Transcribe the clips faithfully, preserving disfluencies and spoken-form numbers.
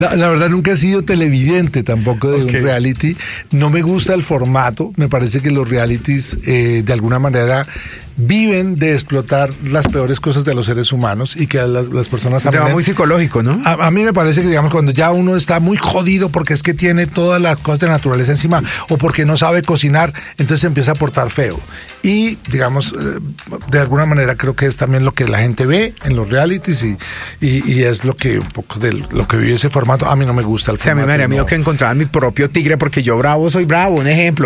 La, la verdad nunca he sido televidente tampoco de okay. un reality. No me gusta el formato. Me parece que los realities eh, de alguna manera viven de explotar las peores cosas de los seres humanos y que las, las personas también... Te va muy psicológico, ¿no? A, a mí me parece que, digamos, cuando ya uno está muy jodido porque es que tiene todas las cosas de naturaleza encima o porque no sabe cocinar, entonces se empieza a portar feo. Y, digamos, de alguna manera creo que es también lo que la gente ve en los realities y, y, y es lo que un poco de lo que vive ese formato. A mí no me gusta el formato. O sea, a mí me haría miedo no. que encontraran mi propio tigre porque yo bravo soy bravo, un ejemplo.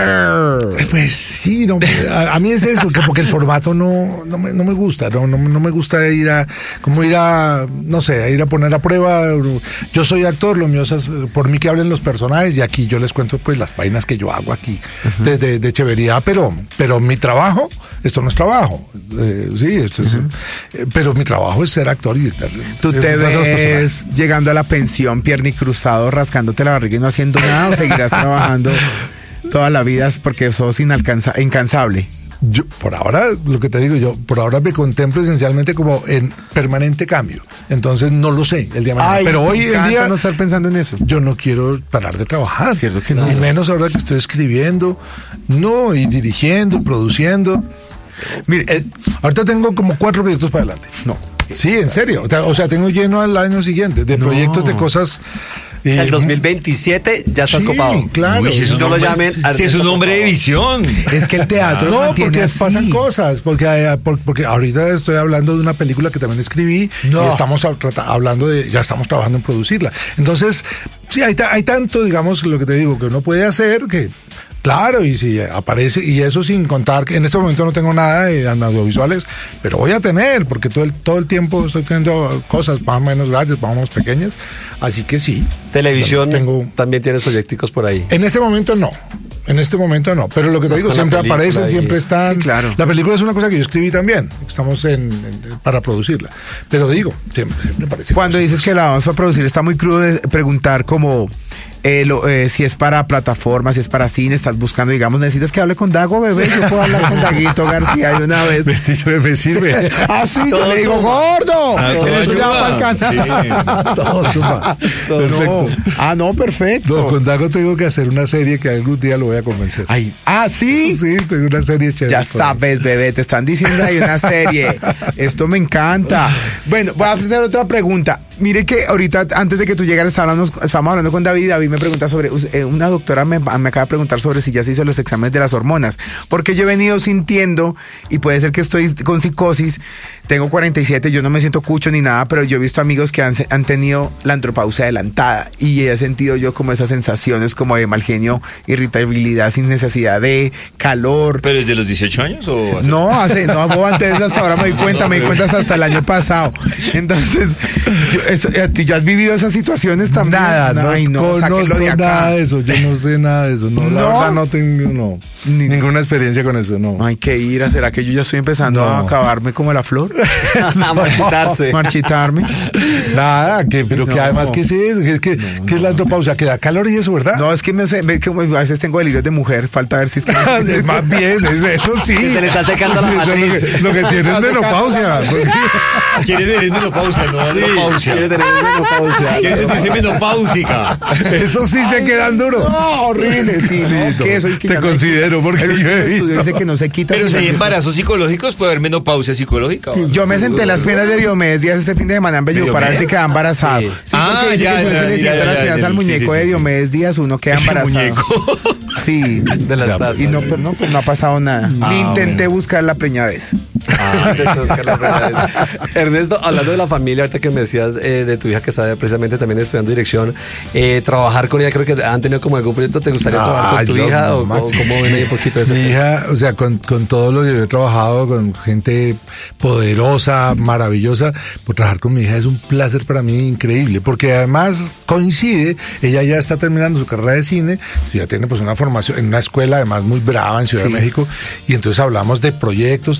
Pues sí, no, a, a mí es eso, que porque el formato no, no, me, no me gusta, no, no, no me gusta ir a, como ir a, no sé, a ir a poner a prueba. Yo soy actor, lo mío es por mí que hablen los personajes y aquí yo les cuento pues las vainas que yo hago aquí uh-huh. de, de, de chévería, pero, pero mi trabajo, esto no es trabajo, eh, sí, esto es, uh-huh. eh, pero mi trabajo es ser actor y estar. ¿Tú te ves llegando a la pensión, pierna y cruzado, rascándote la barriga y no haciendo nada o seguirás trabajando toda la vida porque sos inalcanza- incansable? Yo, por ahora, lo que te digo, yo por ahora me contemplo esencialmente como en permanente cambio. Entonces no lo sé el día de mañana. Ay, pero hoy en día no estar pensando en eso. Yo no quiero parar de trabajar. Cierto que no. Y menos ahora que estoy escribiendo, no, y dirigiendo, produciendo. Mire, eh, ahorita tengo como cuatro proyectos para adelante. No. Sí, en serio. O sea, tengo lleno al año siguiente de no. proyectos de cosas. O sea, el dos mil veintisiete ya estás sí, copado. Claro. Uy, si es un, no hombre, lo llamen, si es un hombre de visión. Es que el teatro no, mantiene porque así. pasan cosas, porque, porque ahorita estoy hablando de una película que también escribí no. y estamos hablando de, ya estamos trabajando en producirla. Entonces, sí, hay, hay tanto, digamos, lo que te digo, que uno puede hacer que... Claro, y si aparece, y eso sin contar que en este momento no tengo nada de audiovisuales, pero voy a tener, porque todo el, todo el tiempo estoy teniendo cosas más o menos grandes, más o menos pequeñas, así que sí. Televisión, tengo, también tienes proyecticos por ahí. En este momento no. En este momento no, pero lo que te digo, siempre aparecen, y... siempre están. Sí, claro. La película es una cosa que yo escribí también, estamos en, en para producirla. Pero digo, siempre, siempre aparece. Cuando cosas. Dices que la vamos a producir, está muy crudo de preguntar como eh, lo, eh, si es para plataformas, si es para cine, estás buscando, digamos, necesitas que hable con Dago, bebé, yo puedo hablar con Daguito García de una vez. Me sirve, me sirve. Ah, sí, yo le digo, gordo. Ah, eso ya va para el canal. Sí. Todo suma. Perfecto. No. Ah, no, perfecto. No, con Dago tengo que hacer una serie que algún día lo voy a convencer. Ay, ah, ¿sí? Sí, tengo una serie chévere. Ya sabes, bebé, te están diciendo hay una serie. Esto me encanta. Bueno, voy a hacer otra pregunta. Mire que ahorita, antes de que tú llegaras, estábamos, estábamos hablando con David. David me pregunta sobre, eh, una doctora me, me acaba de preguntar sobre si ya se hizo los exámenes de las hormonas. Porque yo he venido sintiendo, y puede ser que estoy con psicosis, tengo cuarenta y siete, yo no me siento cucho ni nada, pero yo he visto amigos que han, han tenido la andropausia adelantada y he sentido yo como esas sensaciones como de mal genio, irritabilidad sin necesidad de calor. ¿Pero desde los dieciocho años o...? No, hace, no, antes hasta ahora me di cuenta, me di cuenta hasta el año pasado. Entonces, yo, eso, ¿ya has vivido esas situaciones también? Nada, no, Ay, no, no, no de nada de eso, yo no sé nada de eso, no, no. la verdad no tengo, no, Ni, ninguna experiencia con eso, no. Hay que ir, ¿será que yo ya estoy empezando no. a acabarme como la flor? A marchitarse. Marchitarme. Nada, que, pero no. que además que sí, que, que, no, que es la andropausia, que da calor y eso, ¿verdad? No, es que me, me que a veces tengo delirios de mujer, falta ver si es que... Más bien, es eso sí. Que se le está secando la matriz. Lo que, lo que tiene es menopausia. ¿Quieres tener menopausia? No, menopausia. ¿Quieres tener menopausia? ¿Quieres sentirse menopáusica? Eso sí se quedan duros. No, horrible, sí. sí no, no, que eso es que te considero no, porque yo he visto. Dice que no se quita. Pero si hay embarazos psicológicos, puede haber menopausia psicológica. Sí, yo me senté en las piernas de Diomedes Díaz este fin de semana en Bello para ver si queda embarazado. Sí, sí ah, porque dice ya, que si se le sienta las piernas al muñeco sí, sí, sí, de Diomedes Díaz, uno queda embarazado. Muñeco. Sí, de las ya, y no, pero no, pues no ha pasado nada. Ah, Ni intenté bueno. buscar la preñadez. Ah, buscar la preñadez. Ernesto, hablando de la familia, ahorita que me decías eh, de tu hija que está precisamente también estudiando dirección, eh, trabajar con ella, creo que han tenido como algún proyecto, ¿te gustaría ah, trabajar con tu yo, hija? No, o, o ¿cómo ven ahí un poquito de eso? Mi hija, o sea, con, con todo lo que yo he trabajado, con gente poderosa, maravillosa, pues trabajar con mi hija es un placer para mí increíble, porque además coincide, ella ya está terminando su carrera de cine, ya tiene pues una formación en una escuela además muy brava en Ciudad sí. de México, y entonces hablamos de proyectos, de hecho con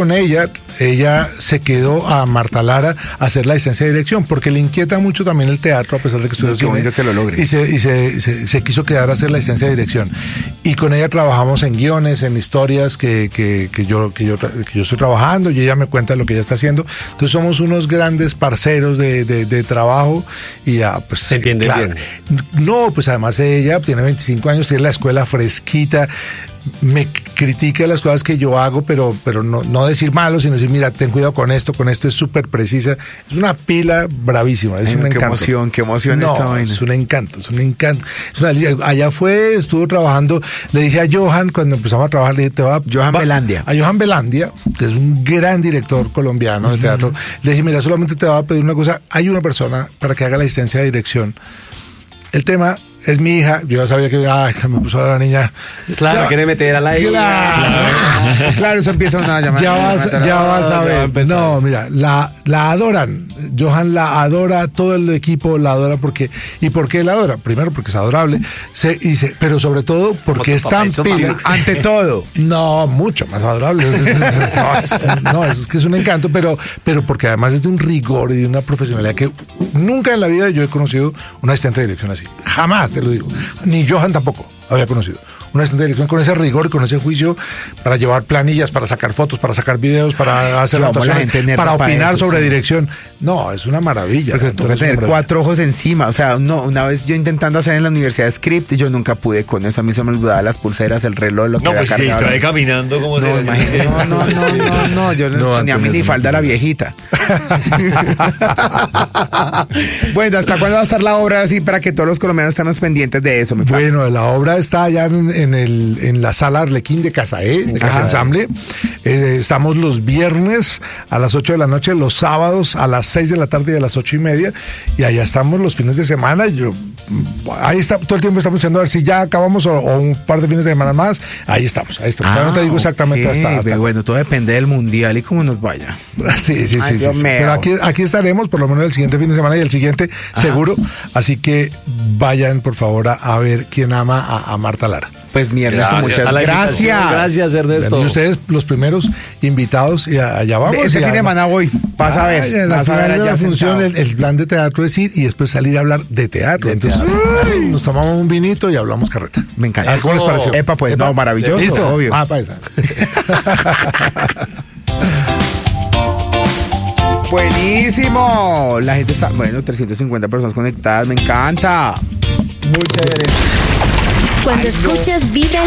con ella, ella se quedó a Marta Lara a hacer la licencia de dirección, porque le inquieta mucho también el teatro, a pesar de que estudió Qué cine. bonito que lo logre. Y, se, y se, se, se quiso quedar a hacer la licencia de dirección. Y con ella trabajamos en guiones, en historias que, que, que, yo, que, yo, que yo estoy trabajando, y ella me cuenta lo que ella está haciendo. Entonces somos unos grandes parceros de, de, de trabajo, y ya, pues... ¿Se entienden claro, bien? No, pues además ella tiene veinticinco años, tiene la escuela fresquita, me critica las cosas que yo hago, pero, pero no, no decir malo, sino decir, mira, ten cuidado con esto, con esto, es súper precisa. Es una pila bravísima, es Ay, un qué encanto. emoción, qué emoción no, esta vaina. es un encanto, es un encanto. Es una, allá fue, estuvo trabajando, le dije a Johan, cuando empezamos a trabajar, le dije, te va Johan va, Belandia. A Johan Belandia, que es un gran director colombiano de teatro, le dije, mira, solamente te va a pedir una cosa, hay una persona para que haga la asistencia de dirección. El tema es mi hija, yo ya sabía que ay, me puso a la niña. Claro, Ya- quiere meter a la hija. Claro. Claro, eso empieza una llamada. Ya vas, ya vas a ya va a ver. empezar. No, mira, la, la adoran. Johan la adora, todo el equipo la adora porque. ¿Y por qué la adora? Primero porque es adorable, se, y se, pero sobre todo porque su es papá tan y su pila. mamá. Ante todo. No, mucho más adorable. Es- es- es- no, es, no, es que es un encanto, pero, pero porque además es de un rigor y de una profesionalidad que nunca en la vida yo he conocido un asistente de dirección así. Jamás, te lo digo. Ni Johan tampoco había conocido. Un asistente de dirección con ese rigor y con ese juicio para llevar planillas, para sacar fotos, para sacar videos, para hacer Vamos, la anotaciones, gente nerda para para opinar eso, sobre sí. dirección. No, es una maravilla. Porque No, toca es una tener maravilla. cuatro ojos encima. O sea, no, una vez yo intentando hacer en la universidad script, yo nunca pude con eso. A mí se me olvidaba las pulseras, el reloj, lo que No, había pues se cargado. distrae caminando como No, se imagínate, no, no, no, no, no, yo no, No, ni a mí Antonio, ni eso falda no. la viejita. Bueno, ¿hasta cuándo va a estar la obra así para que todos los colombianos estemos pendientes de eso? Mi Fran? Bueno, la obra está allá en, en, el, en la sala Arlequín de Casaé, de Casa Ajá. Ensamble. Eh, estamos los viernes a las ocho de la noche, los sábados a las seis de la tarde y a las ocho y media. Y allá estamos los fines de semana. Yo, ahí está, todo el tiempo estamos diciendo a ver si ya acabamos o, o un par de fines de semana más. Ahí estamos, ahí estamos. Todavía no te digo exactamente Ah, ok, hasta, hasta Bueno, todo depende del mundial y cómo nos vaya. Sí, sí, Ay, sí, sí, Dios sí. mío. Pero aquí, aquí estaremos por lo menos el siguiente fin de semana y el siguiente seguro. Así que vayan por favor a, a ver quién ama a, a Marta Lara. Pues mi Ernesto, Gracias. muchas A la invitación. gracias. Gracias, Ernesto. Y ustedes los primeros invitados y a- allá vamos. Ese y fin de además- semana voy. Vas a ver. Ay, en la Vas a ver final de allá la función, sentado. el, el plan de teatro es ir y después salir a hablar de teatro. De Entonces, teatro. ay, nos tomamos un vinito y hablamos carreta. Me encanta. A ver, ¿cómo les Eso. pareció? Epa, pues, no, maravilloso, ¿Listo? obvio. Ah, pa' esa. Buenísimo. La gente está, bueno, trescientas cincuenta personas conectadas. Me encanta. Muy chévere. Cuando escuchas Vibra